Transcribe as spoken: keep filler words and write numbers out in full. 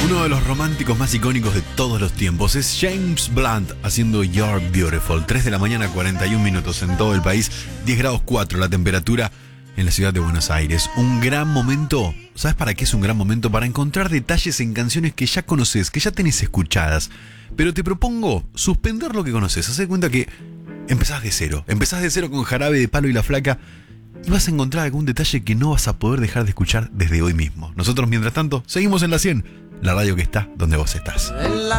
Uno de los románticos más icónicos de todos los tiempos es James Blunt haciendo You're Beautiful. tres de la mañana, cuarenta y un minutos en todo el país, diez grados cuatro la temperatura en la ciudad de Buenos Aires. Un gran momento. ¿Sabes para qué es un gran momento? Para encontrar detalles en canciones que ya conoces, que ya tenés escuchadas. Pero te propongo suspender lo que conoces. Haz de cuenta que empezás de cero. Empezás de cero con Jarabe de Palo y La Flaca y vas a encontrar algún detalle que no vas a poder dejar de escuchar desde hoy mismo. Nosotros, mientras tanto, seguimos en la cien, la radio que está donde vos estás.